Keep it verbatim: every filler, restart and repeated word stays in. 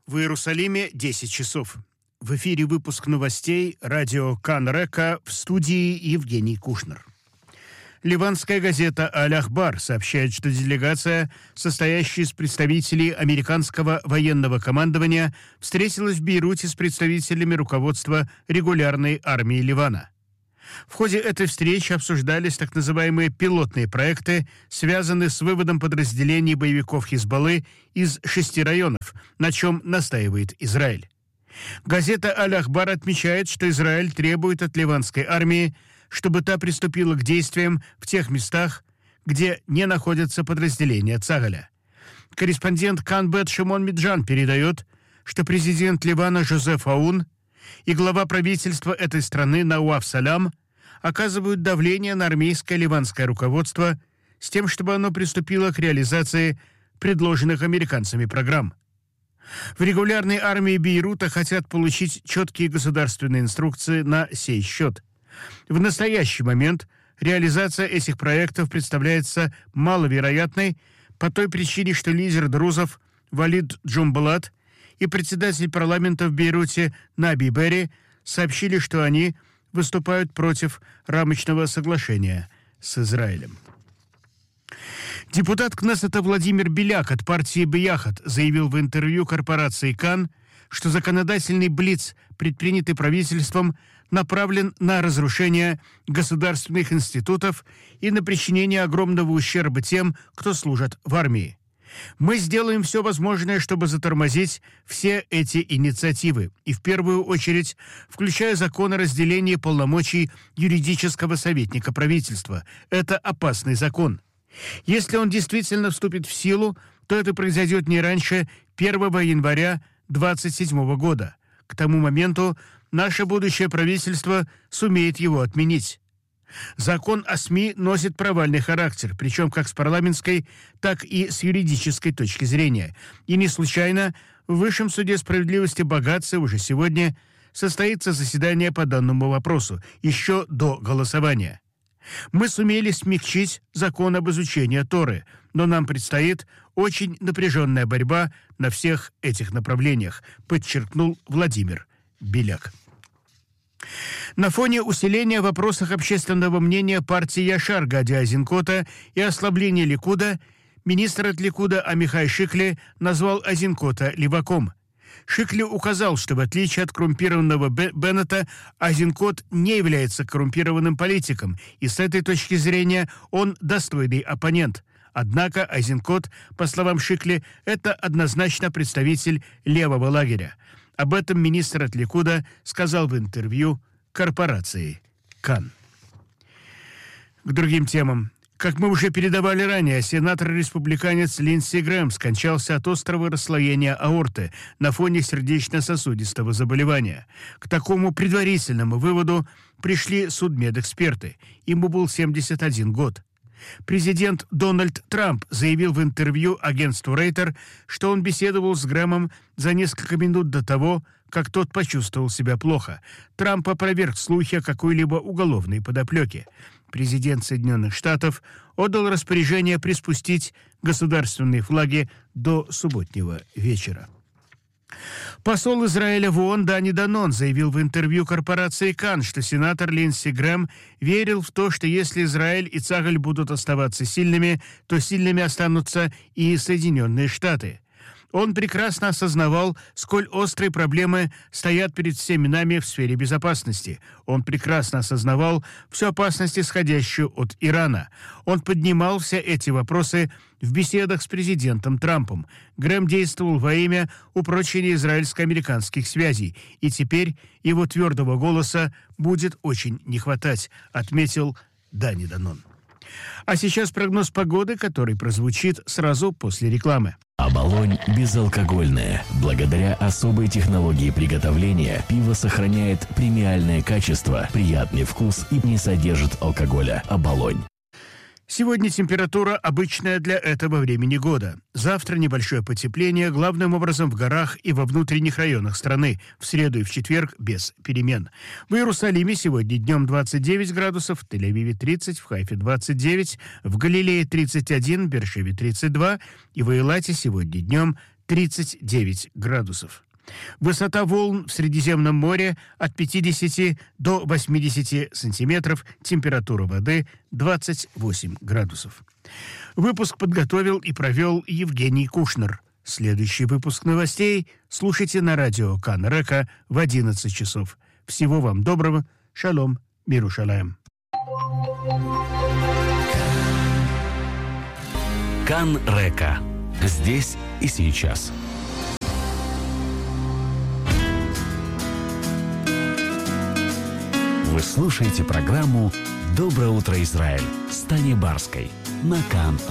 В Иерусалиме десять часов. В эфире выпуск новостей радио Кан Река, в студии Евгений Кушнер. Ливанская газета «Аль-Ахбар» сообщает, что делегация, состоящая из представителей американского военного командования, встретилась в Бейруте с представителями руководства регулярной армии Ливана. В ходе этой встречи обсуждались так называемые пилотные проекты, связанные с выводом подразделений боевиков Хизбаллы из шести районов, на чем настаивает Израиль. Газета «Аль-Ахбар» отмечает, что Израиль требует от ливанской армии, чтобы та приступила к действиям в тех местах, где не находятся подразделения Цагаля. Корреспондент Канбет Шимон Миджан передает, что президент Ливана Жозеф Аун и глава правительства этой страны Науаф Салям оказывают давление на армейское ливанское руководство с тем, чтобы оно приступило к реализации предложенных американцами программ. В регулярной армии Бейрута хотят получить четкие государственные инструкции на сей счет. В настоящий момент реализация этих проектов представляется маловероятной по той причине, что лидер друзов Валид Джумбулат и председатель парламента в Бейруте Наби Берри сообщили, что они выступают против рамочного соглашения с Израилем. Депутат Кнессета Владимир Беляк от партии «Бияхат» заявил в интервью корпорации «Кан», что законодательный блиц, предпринятый правительством, направлен на разрушение государственных институтов и на причинение огромного ущерба тем, кто служит в армии. Мы сделаем все возможное, чтобы затормозить все эти инициативы, и в первую очередь включая закон о разделении полномочий юридического советника правительства. Это опасный закон. Если он действительно вступит в силу, то это произойдет не раньше первого января двадцать седьмого года. К тому моменту наше будущее правительство сумеет его отменить. Закон о СМИ носит провальный характер, причем как с парламентской, так и с юридической точки зрения. И не случайно в Высшем суде справедливости Багатца уже сегодня состоится заседание по данному вопросу, еще до голосования. Мы сумели смягчить закон об изучении Торы, но нам предстоит очень напряженная борьба на всех этих направлениях, подчеркнул Владимир Беляк. На фоне усиления в вопросах общественного мнения партии Яшар Гади Азинкота и ослабления Ликуда, министр от Ликуда Амихай Шикли назвал Азинкота леваком. Шикли указал, что в отличие от коррумпированного Беннета, Азинкот не является коррумпированным политиком, и с этой точки зрения он достойный оппонент. Однако Азинкот, по словам Шикли, это однозначно представитель левого лагеря. Об этом министр от Ликуда сказал в интервью корпорации «Кан». К другим темам. Как мы уже передавали ранее, сенатор-республиканец Линдси Грэм скончался от острого расслоения аорты на фоне сердечно-сосудистого заболевания. К такому предварительному выводу пришли судмедэксперты. Ему был семьдесят один год. Президент Дональд Трамп заявил в интервью агентству Рейтер, что он беседовал с Грэмом за несколько минут до того, как тот почувствовал себя плохо. Трамп опроверг слухи о какой-либо уголовной подоплеке. Президент Соединенных Штатов отдал распоряжение приспустить государственные флаги до субботнего вечера. Посол Израиля в ООН Дани Данон заявил в интервью корпорации «Кан», что сенатор Линдси Грэм верил в то, что если Израиль и Цагаль будут оставаться сильными, то сильными останутся и Соединенные Штаты. Он прекрасно осознавал, сколь острые проблемы стоят перед всеми нами в сфере безопасности. Он прекрасно осознавал всю опасность, исходящую от Ирана. Он поднимал все эти вопросы в беседах с президентом Трампом. Грэм действовал во имя упрочения израильско-американских связей, и теперь его твердого голоса будет очень не хватать, отметил Дани Данон. А сейчас прогноз погоды, который прозвучит сразу после рекламы. Оболонь безалкогольное. Благодаря особой технологии приготовления пиво сохраняет премиальное качество, приятный вкус и не содержит алкоголя. Оболонь. Сегодня температура обычная для этого времени года. Завтра небольшое потепление, главным образом в горах и во внутренних районах страны. В среду и в четверг без перемен. В Иерусалиме сегодня днем двадцать девять градусов, в Тель-Авиве тридцать, в Хайфе двадцать девять, в Галилее тридцать один, в Бершеве тридцать два и в Эйлате сегодня днем тридцать девять градусов. Высота волн в Средиземном море от пятидесяти до восьмидесяти сантиметров, температура воды двадцать восемь градусов. Выпуск подготовил и провел Евгений Кушнер. Следующий выпуск новостей слушайте на радио Кан Река в одиннадцать часов. Всего вам доброго. Шалом. Миру шалаем. Кан Река. Здесь и сейчас. Вы слушаете программу «Доброе утро, Израиль» с Таней Барской на Кан